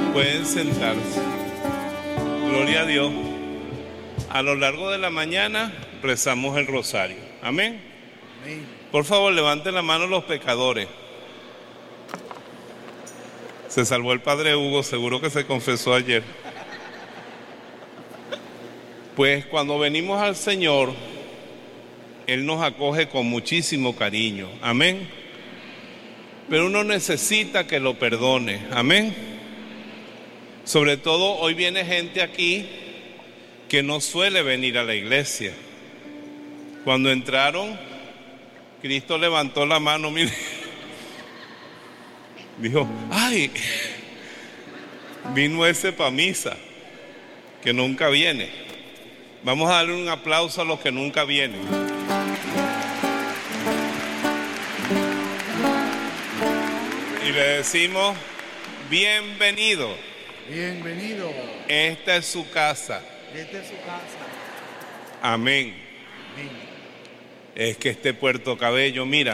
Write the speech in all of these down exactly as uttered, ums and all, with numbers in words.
Pueden sentarse. Gloria a Dios. A lo largo de la mañana rezamos el rosario. Amén. Amén. Por favor, levanten la mano los pecadores. Se salvó el padre Hugo, seguro que se confesó ayer. Pues cuando venimos al Señor, Él nos acoge con muchísimo cariño. Amén. Pero uno necesita que lo perdone. Amén. Sobre todo hoy viene gente aquí que no suele venir a la iglesia. Cuando entraron, Cristo levantó la mano, mire, dijo, ay, vino ese pa' misa, que nunca viene. Vamos a darle un aplauso a los que nunca vienen. Y le decimos, bienvenido. Bienvenido. Esta es su casa. Esta es su casa. Amén. Amén. Es que este Puerto Cabello, mira,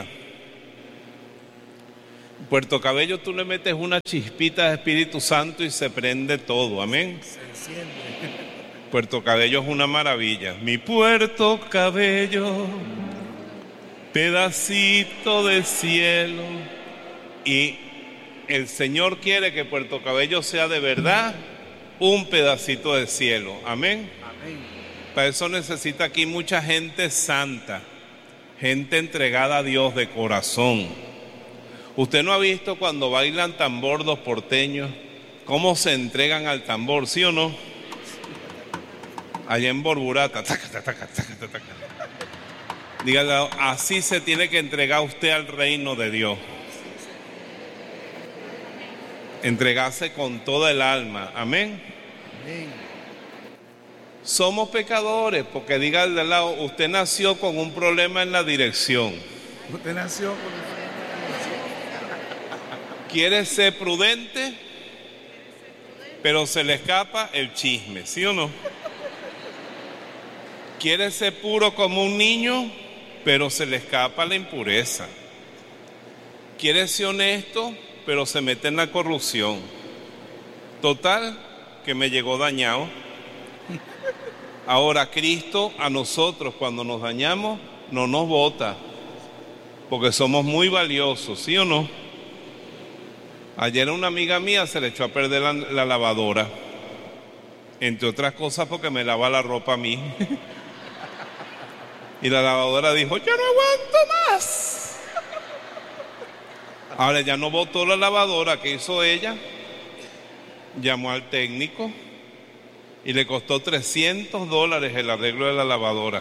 Puerto Cabello tú le metes una chispita de Espíritu Santo y se prende todo. Amén. Se enciende. Puerto Cabello es una maravilla. Mi Puerto Cabello, pedacito de cielo. Y el Señor quiere que Puerto Cabello sea de verdad un pedacito de cielo. Amén. Amén. Para eso necesita aquí mucha gente santa, gente entregada a Dios de corazón. Usted no ha visto cuando bailan tambor los porteños, cómo se entregan al tambor, ¿sí o no? Allá en Borburata, taca, taca, taca, taca, taca. Dígale, así se tiene que entregar usted al reino de Dios. Entregarse con toda el alma. Amén. Amén. Somos pecadores, porque diga al de al lado, usted nació con un problema en la dirección. Usted nació con un Quiere ser prudente, pero se le escapa el chisme, ¿sí o no? Quiere ser puro como un niño, pero se le escapa la impureza. Quiere ser honesto, pero se mete en la corrupción. Total, que me llegó dañado. Ahora Cristo a nosotros cuando nos dañamos no nos bota, porque somos muy valiosos, ¿sí o no? Ayer a una amiga mía se le echó a perder la, la lavadora, entre otras cosas porque me lava la ropa a mí. Y la lavadora dijo, ya no aguanto más. Ahora ya no botó la lavadora. ¿Qué hizo ella? Llamó al técnico y le costó trescientos dólares el arreglo de la lavadora.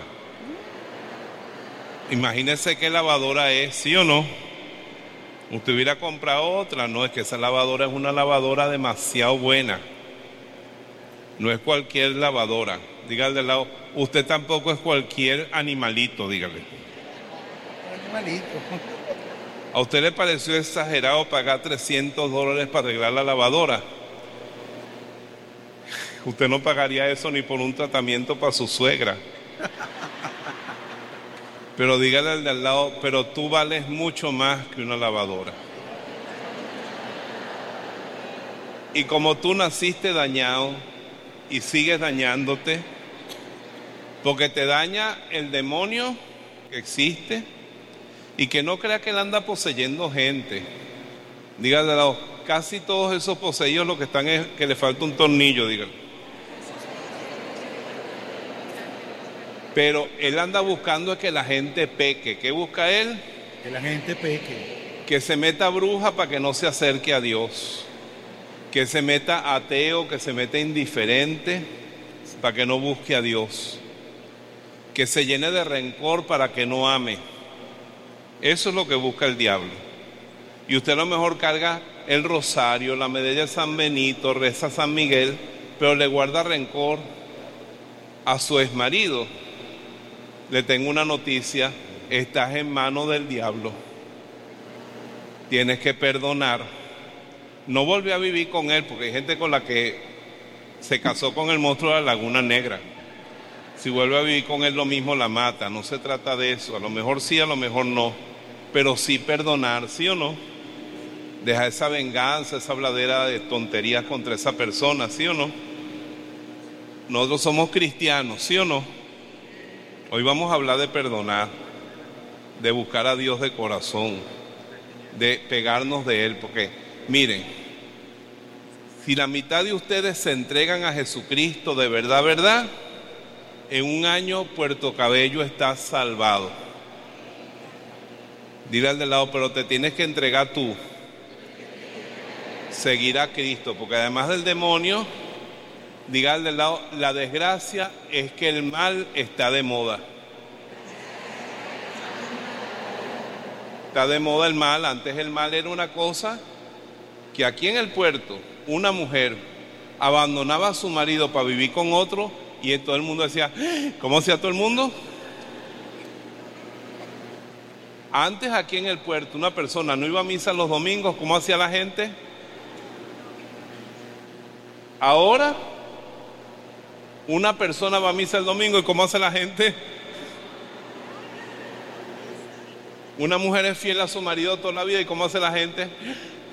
Imagínese qué lavadora es, ¿sí o no? Usted hubiera comprado otra. No, es que esa lavadora es una lavadora demasiado buena. No es cualquier lavadora. Dígale al lado, usted tampoco es cualquier animalito, dígale. animalito. ¿A usted le pareció exagerado pagar trescientos dólares para arreglar la lavadora? Usted no pagaría eso ni por un tratamiento para su suegra. Pero dígale al de al lado, pero tú vales mucho más que una lavadora. Y como tú naciste dañado y sigues dañándote, porque te daña el demonio que existe y que no crea que él anda poseyendo gente. Dígale al lado, casi todos esos poseídos lo que están es que le falta un tornillo, dígale. Pero él anda buscando que la gente peque. ¿Qué busca él? Que la gente peque. Que se meta bruja para que no se acerque a Dios. Que se meta ateo, que se meta indiferente para que no busque a Dios. Que se llene de rencor para que no ame. Eso es lo que busca el diablo. Y usted a lo mejor carga el rosario, la medalla de San Benito, reza a San Miguel, pero le guarda rencor a su exmarido. Le tengo una noticia, estás en manos del diablo. Tienes que perdonar. No volví a vivir con él, porque hay gente con la que se casó con el monstruo de la Laguna Negra. Si vuelve a vivir con él lo mismo la mata. No se trata de eso. A lo mejor sí, a lo mejor no. Pero sí perdonar, ¿sí o no? Deja esa venganza, esa habladera de tonterías contra esa persona, ¿sí o no? Nosotros somos cristianos, ¿sí o no? Hoy vamos a hablar de perdonar, de buscar a Dios de corazón, de pegarnos de Él, porque miren, si la mitad de ustedes se entregan a Jesucristo de verdad, verdad, en un año Puerto Cabello está salvado. Dile al de lado, pero te tienes que entregar tú, seguir a Cristo, porque además del demonio, diga al del lado, la desgracia es que el mal está de moda. Está de moda el mal. Antes el mal era una cosa que aquí en el puerto una mujer abandonaba a su marido para vivir con otro y todo el mundo decía, ¿cómo hacía todo el mundo? Antes aquí en el puerto una persona no iba a misa los domingos, ¿cómo hacía la gente? Ahora una persona va a misa el domingo y ¿cómo hace la gente? Una mujer es fiel a su marido toda la vida y ¿cómo hace la gente?